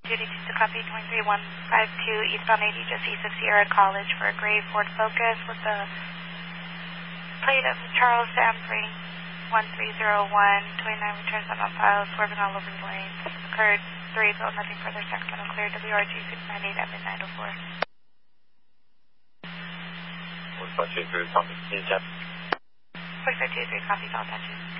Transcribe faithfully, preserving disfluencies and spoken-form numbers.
Duty to copy twenty-three one five two, eastbound eighty, just east of Sierra College for a gray Ford Focus with the plate of Charles Samfring one three zero one, twenty-nine returns on file, swerving all over the lanes. Occurred three, but nothing further, Sacramento clear, W R G six nine eight at midnight oh four. one five two three, copy, T J. four five two three, copy, Delta two.